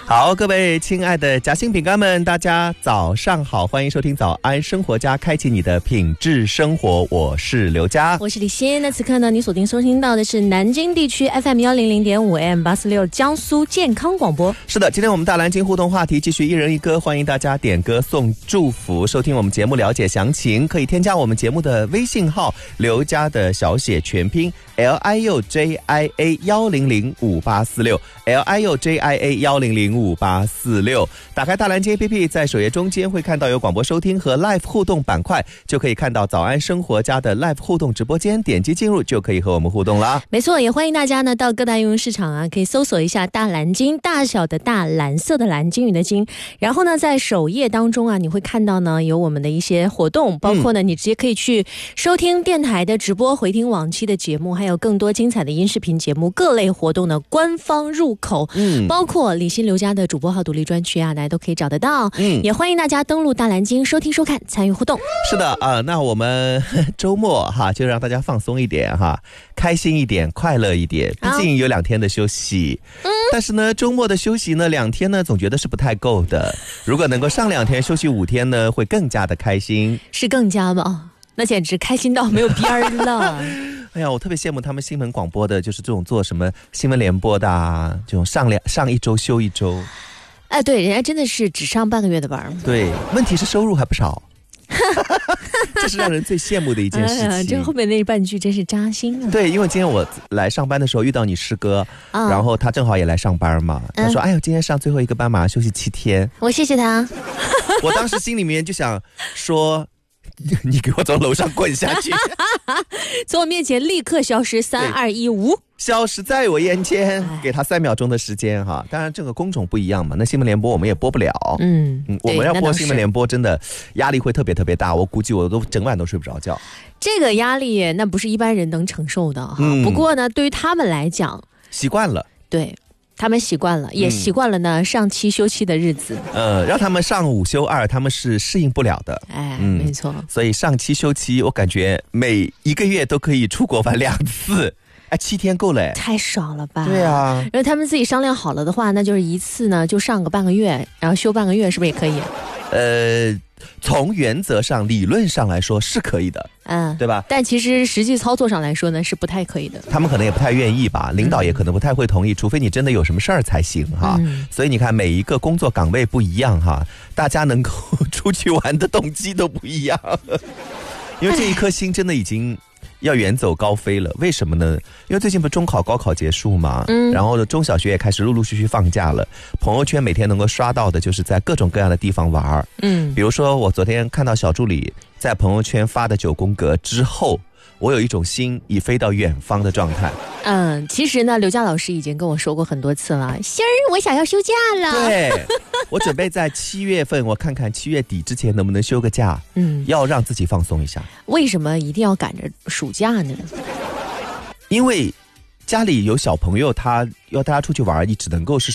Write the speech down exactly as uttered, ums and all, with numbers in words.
好，各位亲爱的夹心饼干们，大家早上好，欢迎收听早安生活家，开启你的品质生活。我是刘佳， 我是李欣。那此刻呢，你锁定收听到的是南京地区 F M 一零零点五 A M 八四六江苏健康广播。 是的，今天我们大蓝鲸互动话题继续一人一歌，欢迎大家点歌送祝福。收听我们节目了解详情，可以添加我们节目的微信号刘佳的小写全拼 L I U J I A 一零零五八四六 L I U J I A 一零零五八四六。打开大蓝鲸 A P P， 在首页中间会看到有广播收听和 Live 互动板块，就可以看到早安生活家的 Live 互动直播间，点击进入就可以和我们互动啦。 没错，也欢迎大家呢到各大应用市场啊，可以搜索一下大蓝鲸，大小的大，蓝色的蓝，鲸鱼的鲸。然后呢，在首页当中啊，你会看到呢有我们的一些活动，包括呢、嗯、你直接可以去收听电台的直播，回听往期的节目，还有更多精彩的音视频节目，各类活动的官方入口，嗯，包括李欣刘家的主播号独立专区啊，大家都可以找得到。嗯，也欢迎大家登录大蓝鲸收听收看，参与互动。 是的啊、呃，那我们周末哈就让大家放松一点哈，开心一点，快乐一点，毕竟有两天的休息。嗯，但是呢，周末的休息呢，两天呢总觉得是不太够的。如果能够上两天休息五天呢，会更加的开心。 是更加吗？那简直开心到没有边儿了。 哎呀，我特别羡慕他们新闻广播的，就是这种做什么新闻联播的啊，这种上两上一周休一周。 哎，对，人家真的是只上半个月的班。 对，问题是收入还不少。这是让人最羡慕的一件事情。哎、 这后面那半句真是扎心啊！ 对，因为今天我来上班的时候遇到你师哥、哦、然后他正好也来上班嘛，他说、嗯、哎呦，今天上最后一个班马上休息七天。 我谢谢他。 我当时心里面就想说，你给我从楼上滚下去。 从我面前立刻消失，三二一无， 消失在我眼前。给他三秒钟的时间哈，当然这个工种不一样嘛，那新闻联播我们也播不了。嗯嗯，我们要播新闻联播真的压力会特别特别大，我估计我都整晚都睡不着觉。 这个压力那不是一般人能承受的哈、嗯。不过呢，对于他们来讲， 习惯了。 对。他们习惯了，也习惯了呢、嗯、上七休七的日子。 呃，让他们上五休二，他们是适应不了的。 哎，嗯、没错。 所以上七休七，我感觉每一个月都可以出国玩两次。哎，七天够了， 太爽了吧？ 对啊。 然后他们自己商量好了的话，那就是一次呢就上个半个月，然后休半个月，是不是也可以？ 呃。从原则上理论上来说是可以的，嗯，对吧？ 但其实实际操作上来说呢是不太可以的。 他们可能也不太愿意吧，领导也可能不太会同意、嗯、除非你真的有什么事儿才行哈、嗯、所以你看每一个工作岗位不一样哈，大家能够出去玩的动机都不一样。因为这一颗心真的已经要远走高飞了。为什么呢？因为最近不是中考高考结束嘛，嗯，然后中小学也开始陆陆续续放假了，朋友圈每天能够刷到的就是在各种各样的地方玩，嗯，比如说我昨天看到小助理在朋友圈发的九宫格之后，我有一种心已飞到远方的状态。 嗯，其实呢，刘佳老师已经跟我说过很多次了，欣儿，我想要休假了。 对，我准备在七月份，我看看七月底之前能不能休个假，嗯，要让自己放松一下。 为什么一定要赶着暑假呢？ 因为家里有小朋友，他要大家出去玩，你只能够是